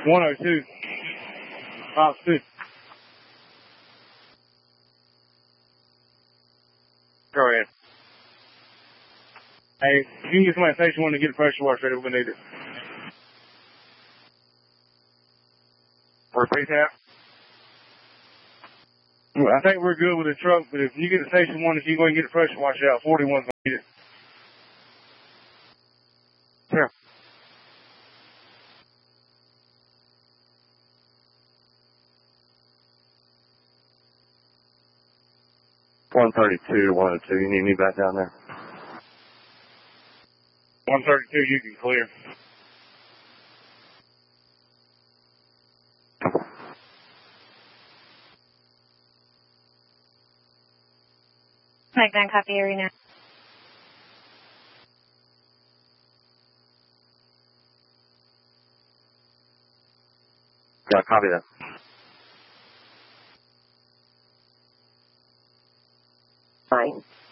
102. Box 2. Go ahead. Hey, if you can get somebody at station 1 to get the pressure wash ready, we're going to need it. Repeat that. I think we're good with the truck, but if you get to station 1, if you go and get the pressure wash out, 41's going to need it. Here. $132 to 102. You need me back down there? 132, you can clear. Mike 9, copy arena. Yeah, copy that. Fine.